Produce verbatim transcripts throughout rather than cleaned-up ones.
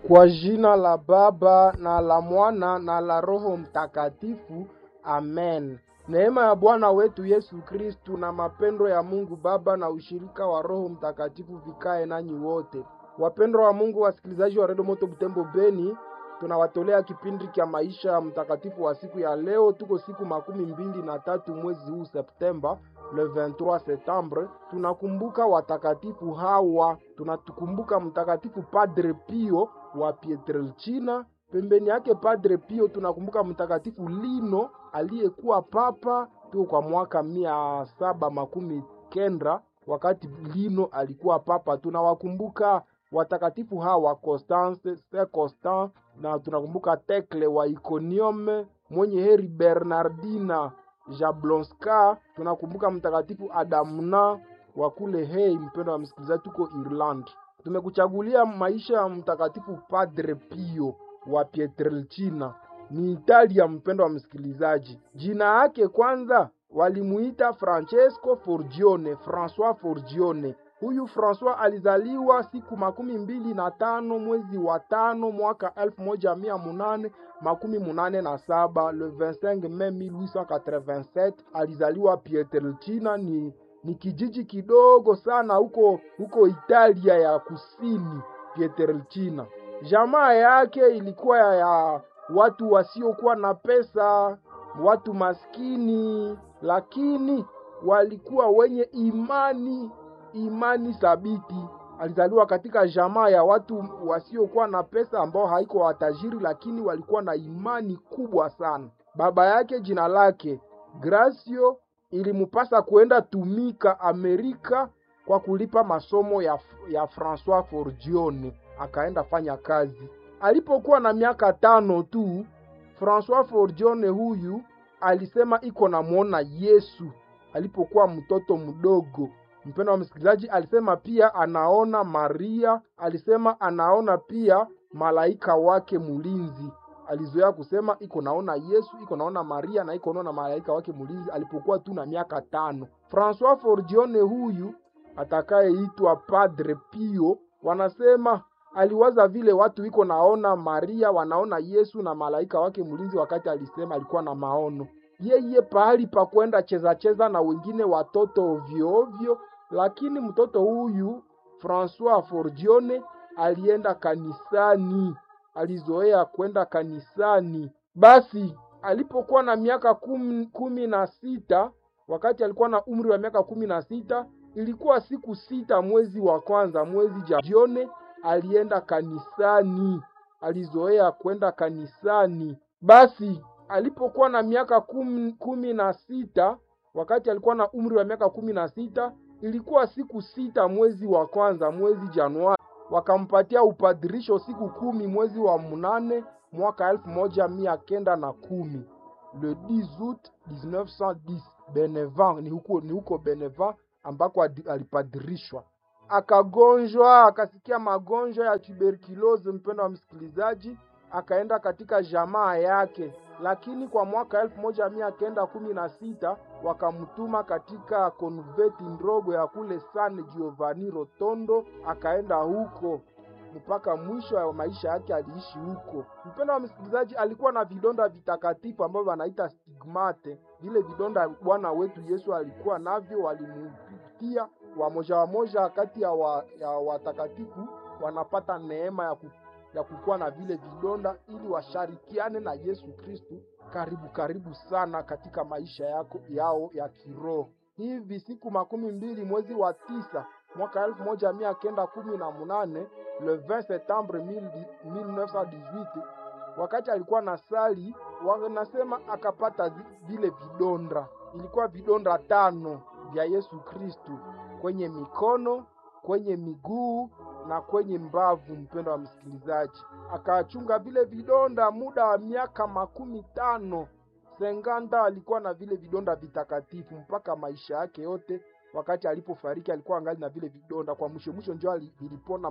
Kwa jina la Baba na la Mwana na la Roho Mtakatifu, amen. Neema ya Bwana wetu Yesu Kristu na mapendo ya Mungu Baba na ushirika wa Roho Mtakatifu vikae nanyi wote. Wapendwa wa Mungu, wasikilizaji wa Radio Moto Butembo Beni, tunawatolea kipindi cha maisha ya mtakatifu wa siku ya leo. Tuko siku makumi mbili na tatu mwezi huu Septemba, le vingt-trois septembre. Tunakumbuka watakatifu hawa. Tunatukumbuka mtakatifu Padre Pio wa Pietrelcina. Pembeni yake Padre Pio tunakumbuka mtakatifu Lino aliyekuwa papa tu kwa mwaka mia saba makumi kenda. Wakati Lino alikuwa papa, tunawakumbuka watakatifu hawa Constance, Saint Constant, na tunakumbuka Tekle wa Iconium, mwenye heri Bernardina Jablonska. Tunakumbuka mtakatifu Adamna wa kule Hey. Mpendo wa msikilizaji, tuko Ireland. Tumekuchagulia maisha ya mtakatifu Padre Pio wa Pietrelcina, ni Italia. Mpendo wa msikilizaji, jina yake kwanza walimuita Francesco Forgione, François Forgione. Huyu François alizaliwa siku makumi mbili na tano mwezi wa tano mwaka elfu moja mia munane makumi munane na saba, le vingt-cinq mai mille huit cent quatre-vingt-sept. Alizaliwa Pietrelcina, ni ni kijiji kidogo sana huko huko Italia ya kusini. Pietrelcina, jamaa yake ilikuwa ya, ya watu wasiokuwa na pesa, watu maskini, lakini walikuwa wenye imani imani thabiti. Alizaliwa katika jamaa ya watu wasiokuwa na pesa ambao haiko watajiri, lakini walikuwa na imani kubwa sana. Baba yake jina lake Gracio ilimupasa kuenda tumika Amerika kwa kulipa masomo ya, ya François Forgione. Akaenda fanya kazi. Alipokuwa na miaka tano tu, François Forgione huyu alisema iko na muona Yesu alipokuwa mtoto mdogo. Mpendo wa msikilizaji, alisema pia anaona Maria, alisema anaona pia malaika wake mulinzi. Alizoea kusema iko naona Yesu, iko naona Maria na iko naona malaika wake mulinzi alipokuwa tu na miaka tano. François Forgione huyu atakayeitwa Padre Pio, wanasema aliwaza vile watu iko naona Maria, wanaona Yesu na malaika wake mulinzi, wakati alisema alikuwa na maono. Yeye pahali pa kwenda cheza cheza na wengine watoto ovyo ovyo, lakini mtoto huyu François Forgione alienda kanisani, alizoea kwenda kanisani. Basi alipokuwa na miaka kumi, kumi na sita, wakati alikuwa na umri wa miaka kumi na sita, ilikuwa siku sita mwezi wa kwanza, mwezi June, alienda kanisani, alizoea kwenda kanisani. Basi alipokuwa na miaka kumi, kumi na sita, wakati alikuwa na umri wa miaka kumi na sita, ilikuwa siku sita mwezi wa kwanza, mwezi Januari. Wakampatia upadirisho siku kumi mwezi wa munane mwaka elfu moja mia kenda na kumi, le dix août mille neuf cent dix, Benevent. Ni huko, ni huko Benevent ambako alipadirishwa. Akagonjwa, akasikia magonjwa ya tuberculose. Mpendo wa msikilizaji, akaenda katika jamaa yake, lakini kwa mwaka elfu moja mia kenda kumi na sita wakamtuma katika konveti ndogo ya kule San Giovanni Rotondo. Akaenda huko mpaka mwisho wa maisha yake, aliishi huko. Mpendo wa msikilizaji, alikuwa na vidonda vitakatifu ambavyo wanaita stigmate. Vile vidonda Bwana wetu Yesu alikuwa navyo, walimupitia wamoja wamoja kati ya, wa, ya watakatifu wanapata neema ya ku ya kukuwa na vile vidonda, ili washarikiane na Yesu Kristu karibu karibu sana katika maisha yako yao ya kiroho. Hivi siku makumi mbili mwezi wa tisa mwaka elfu moja mia kenda kumi na munane, le vingt septembre mille neuf cent dix-huit, wakati alikuwa na sali, wanasema akapata vile vidonda. Ilikuwa vidonda tano vya Yesu Kristu kwenye mikono, kwenye miguu na kwenye mbavu. Mpendo wa msikilizaji, akachunga vile vidonda muda wa miaka makumi tano. Senganda alikuwa na vile vidonda vitakatifu mpaka maisha yake yote. Wakati alipofariki alikuwa angali na vile vidonda. Kwa mwisho mwisho ndio alipona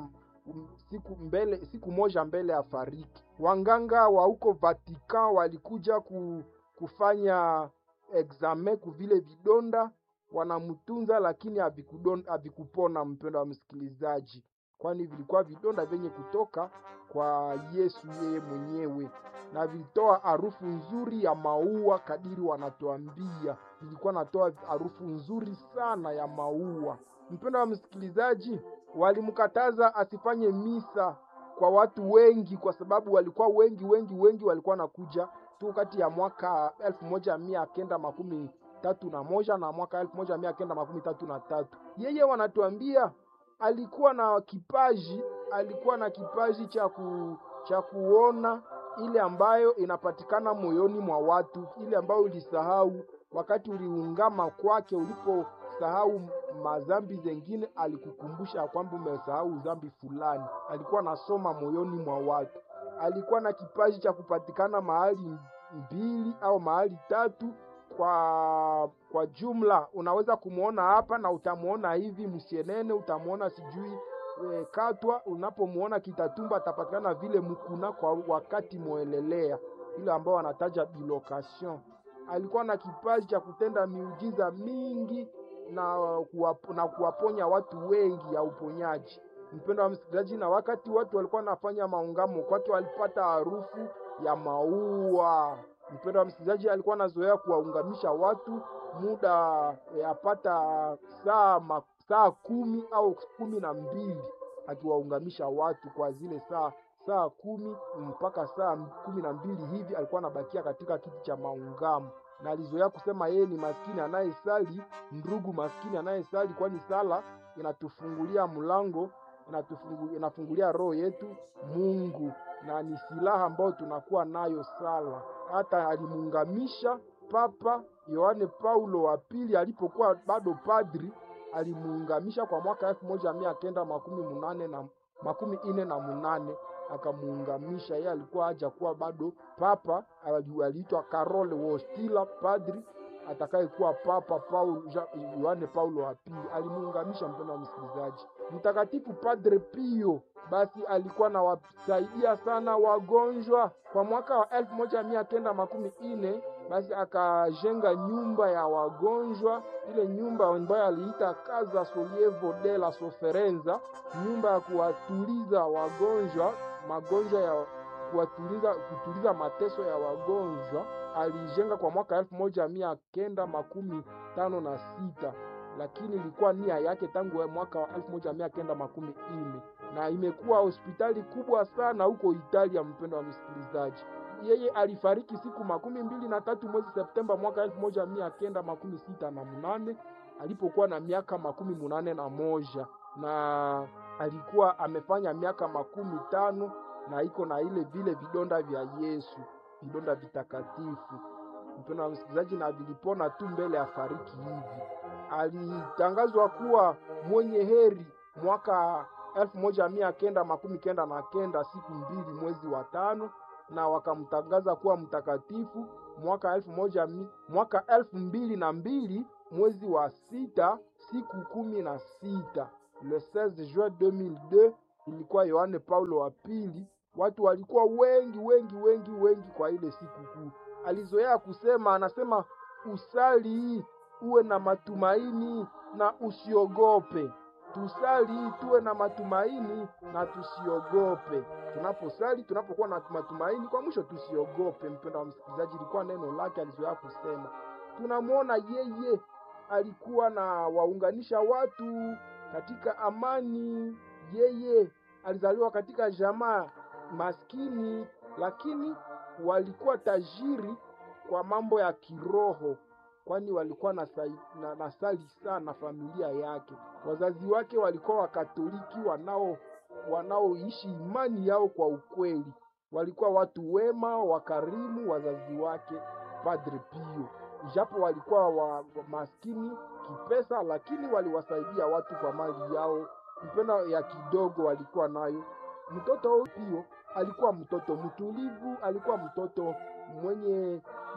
siku mbele, siku moja mbele ya fariki. Wanganga wa huko Vatican walikuja kufanya examen ku vile vidonda, wanamtunza lakini havikupona. Mpendo wa msikilizaji, kwani vilikuwa vidonda vyenye kutoka kwa Yesu yeye mwenyewe, na vilitoa harufu nzuri ya maua. Kadiri wanatuambia vilikuwa natoa harufu nzuri sana ya maua. Mpendwa wa msikilizaji, walimkataza asifanye misa kwa watu wengi, kwa sababu walikuwa wengi wengi wengi walikuwa nakuja tu kati ya mwaka elfu moja mia kenda makumi tatu na moja na mwaka elfu moja mia kenda makumi tatu na tatu. Yeye wanatuambia alikuwa na kipaji, alikuwa na kipaji cha ku, cha kuona ile ambayo inapatikana moyoni mwa watu, ile ambayo ulisahau wakati uliungama kwake. Uliposahau mazambi zengine, alikukumbusha kwamba umesahau dhambi fulani. Alikuwa nasoma moyoni mwa watu. Alikuwa na kipaji cha kupatikana mahali mbili au mahali tatu kwa kwa jumla. Unaweza kumuona hapa na utamuona hivi Musienene, utamuona sijui e, Katwa. Unapomuona Kitatumba atapatikana vile Mukuna kwa wakati Moelelea, ile ambao wanataja bilocation. Alikuwa na kipaji cha kutenda miujiza mingi na kuwap, na kuwaponya watu wengi ya uponyaji. Mpendwa wa msikilizaji, na wakati watu walikuwa nafanya maungamo kwake, walipata harufu ya maua. Mpendwa wa msikilizaji, alikuwa anazoea kuwaungamisha watu muda yapata saa ma, saa kumi au kumi na mbili, akiwaungamisha watu kwa zile saa saa kumi mpaka saa kumi na mbili hivi. Alikuwa anabakia katika kiti cha maungamo, na alizoea kusema yeye ni maskini anayesali, ndugu maskini anayesali, kwani sala inatufungulia mlango, inatufungulia inafungulia roho yetu Mungu, na ni silaha ambayo tunakuwa nayo sala. Hata alimuungamisha Papa Yohane Paulo wa pili alipokuwa bado padri, alimuungamisha kwa mwaka elfu moja mia kenda makumi munane na makumi ine na munane, akamuungamisha. Yeye alikuwa haja kuwa bado papa, aliitwa Karol Wojtyla, padri atakayekuwa Papa Paulo Yohane Paulo wa pili. Alimuungamisha. Mpendwa msikilizaji, Mtakatifu Padre Pio basi alikuwa na wasaidia sana wagonjwa. Kwa mwaka wa elfu moja mia kenda makumi ine basi akajenga nyumba ya wagonjwa, ile nyumba ambayo aliita Casa Sollievo della Sofferenza, nyumba ya kuwatuliza wagonjwa, magonjwa ya kuwatuliza, kutuliza mateso ya wagonjwa. Alijenga kwa mwaka elfu moja mia kenda makumi tano na sita, lakini ilikuwa nia yake tangu mwaka wa elfu moja mia kenda makumi ine, na imekuwa hospitali kubwa sana huko Italia. Mpendo wa msikilizaji, yeye alifariki siku makumi mbili na tatu mwezi Septemba mwaka elfu moja mia kenda makumi sita na munane alipokuwa na miaka makumi munane na moja, na alikuwa amefanya miaka makumi tano na iko na ile vile vidonda vya Yesu, vidonda vitakatifu. Mpendwa msikilizaji, na vilipona tu mbele ya fariki hivi. Alitangazwa kuwa mwenye heri mwaka elfu moja mia kenda makumi kenda na kenda siku mbili mwezi wa tano, na wakamtangaza kuwa mtakatifu mwaka elfu moja mwaka elfu mbili na mbili mwezi wa sita siku kumi na sita, le seize juin deux mille deux. Ilikuwa Yohane Paulo wa pili. Watu walikuwa wengi wengi wengi wengi kwa ile siku kuu. Alizoea kusema, anasema usali uwe na matumaini na usiogope. Tusali tuwe na matumaini na tusiogope. Tunaposali, tunapokuwa na matumaini, kwa mwisho tusiogope. Mpendwa wa msikilizaji, ilikuwa neno lake alizoea kusema. Tunamwona yeye alikuwa na waunganisha watu katika amani. Yeye alizaliwa katika jamaa maskini, lakini walikuwa tajiri kwa mambo ya kiroho, kwani walikuwa nasali na, nasali sana familia yake. Wazazi wake walikuwa Wakatoliki wanao wanaoishi imani yao kwa ukweli. Walikuwa watu wema, wakarimu wazazi wake Padre Pio. Japo walikuwa wa maskini kipesa, lakini waliwasaidia watu kwa mali yao, mpenda ya kidogo walikuwa nayo. Mtoto Pio alikuwa mtoto mtulivu, alikuwa mtoto mwenye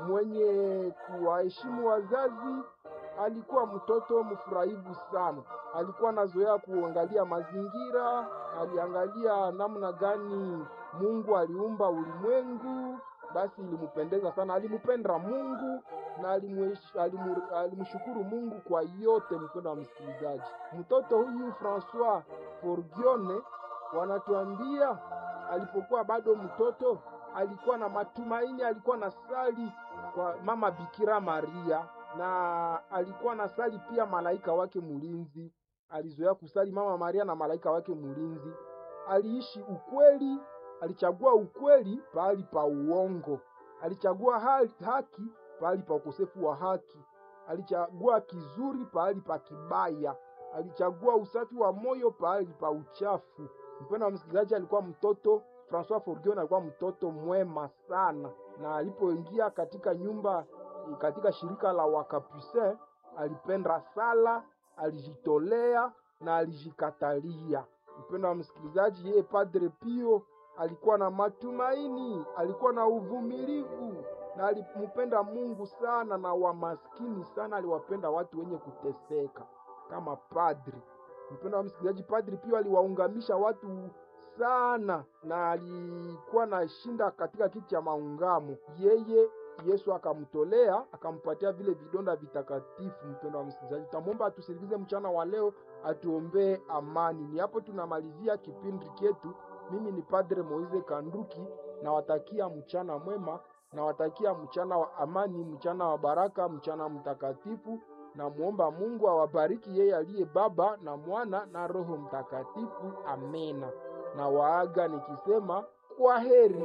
mwenye kuwaheshimu wazazi, alikuwa mtoto mfurahivu sana. Alikuwa nazoea kuangalia mazingira, aliangalia namna gani Mungu aliumba ulimwengu, basi ilimpendeza sana, alimpenda Mungu na alimuesh- alimu- alimshukuru Mungu kwa yote. Mpendo wa msikilizaji, mtoto huyu Francois Forgione, wanatuambia alipokuwa bado mtoto alikuwa na matumaini, alikuwa na sali kwa mama Bikira Maria, na alikuwa na sali pia malaika wake mlinzi. Alizoea kusali mama Maria na malaika wake mlinzi. Aliishi ukweli, alichagua ukweli pahali pa uongo, alichagua hali, haki pahali pa ukosefu wa haki, alichagua kizuri pahali pa kibaya, alichagua usafi wa moyo pahali pa uchafu. Mpendwa wa msikilizaji, alikuwa mtoto Francois Forgione alikuwa mtoto mwema sana, na alipoingia katika nyumba katika shirika la Wakapusin alipenda sala, alijitolea na alijikatalia. Mpendwa wa msikilizaji, yeye Padre Pio alikuwa na matumaini, alikuwa na uvumilivu na alimpenda Mungu sana na wamaskini sana, aliwapenda watu wenye kuteseka kama padri. Mpendwa wa msikilizaji, Padre Pio aliwaungamisha watu sana na alikuwa na shinda katika kiti cha maungamo. Yeye Yesu akamtolea, akampatia vile vidonda vitakatifu. Mpendwa wa msikilizaji, tutamwomba atusikilize mchana wa leo, atuombee amani. Ni hapo tunamalizia kipindi chetu. Mimi ni Padre Moise Kanduki, na watakia mchana mwema, na watakia mchana wa amani, mchana wa baraka, mchana mtakatifu. Na muomba Mungu awabariki yeye aliye Baba na Mwana na Roho Mtakatifu. Amena. Na waaga nikisema kwa heri.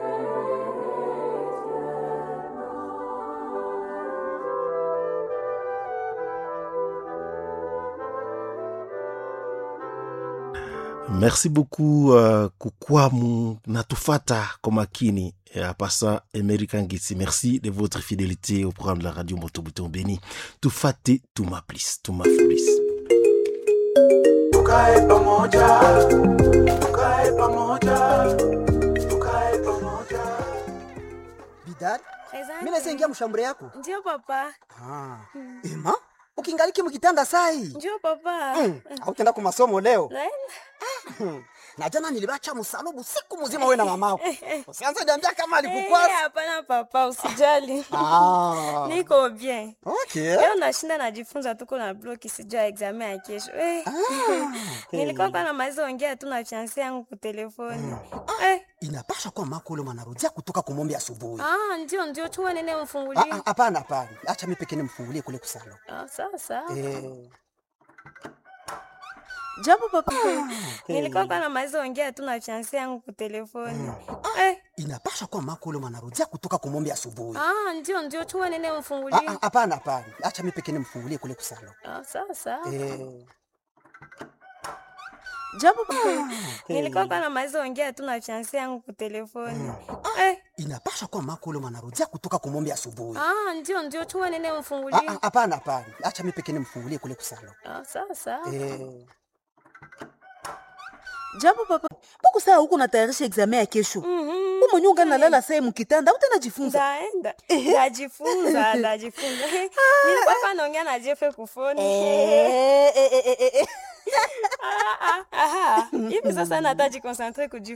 Merci beaucoup uh, kukwamu natufata kwa makini en passant American Gitsi. Merci de votre fidélité au programme de la radio Moto Buton Béni. Tufate tuma please, tuma please. Tukae pamoja, tukae pamoja, tukae pamoja. Bidad, Asante. mimi naingia mshambure yako. Ndio papa. Ah. Ema, ukingaliki mkitanda sai. Ndio papa. Mm. Hautaenda kwa masomo leo. Naenda. Na jana nilibacha msalubu siku mzima wewe na mamako. Usianze niambia kama Eh, alikukwasa. hapana papa, usijali. Ah. Niko bien. Okay. Leo nashinda najifunza, tuko na block, sijua exam ya kesho. Eh. Nilikuwa kwa na maizo ongea tu na fiancé yangu kwa telefoni. Eh. Inapasha kwa mako ule mwanarudia kutoka kumombe asubuhi. Ah, ndio ndio, chua nene umfungulie. Ah, ah, hapana hapana. Acha mimi pekee nimfungulie kule kusalo. Ah, sawa sawa. Eh. Jambo papa. Nilikuwa kwa na maizo ongea tu na fiancé yangu kwa telefoni. Eh. Inapasha kwa mako ule mwanarudia kutoka kumombe asubuhi. Ah, ndio ndio, chua nene umfungulie. Ah, ah, hapana hapana. Acha mimi pekee nimfungulie kule kusalo. Ah, sawa sawa. Eh. Jambo papa. Nilikuwa kwa na maizo ongea tu na fiancé yangu kwa telefoni. Eh. Inapasha kwa mako ule mwanarudia kutoka kumombe asubuhi. Ah, ndio ndio, chua nene Ah, umfungulie. ah, hapana hapana. Acha mimi pekee nimfungulie kule kusalo. Ah, sawa sawa. Eh. Jambo papa. Buku saa huko natayarisha examen ya kesho. Mhm. Umo nyonga nalala saa mkitanda, utanajifunza. Ndaenda. Ndajifunza, ndajifunza. Nilikuwa hapa naongea na Jeff kufoni. Eh eh eh eh. Ah ah. Aha. Hivi sasa nataji concentrate kujifunza.